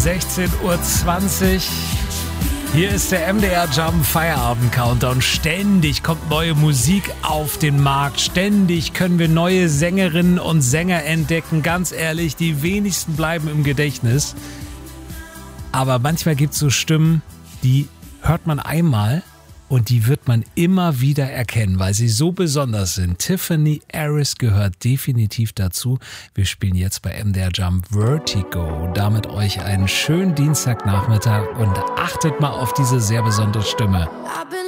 16:20 Uhr. Hier ist der MDR Jump Feierabend Countdown. Ständig kommt neue Musik auf den Markt. Ständig können wir neue Sängerinnen und Sänger entdecken. Ganz ehrlich, die wenigsten bleiben im Gedächtnis. Aber manchmal gibt es so Stimmen, die hört man einmal und die wird man immer wieder erkennen, weil sie so besonders sind. Tiffany Harris gehört definitiv dazu. Wir spielen jetzt bei MDR Jump Vertigo. Damit euch einen schönen Dienstagnachmittag und achtet mal auf diese sehr besondere Stimme.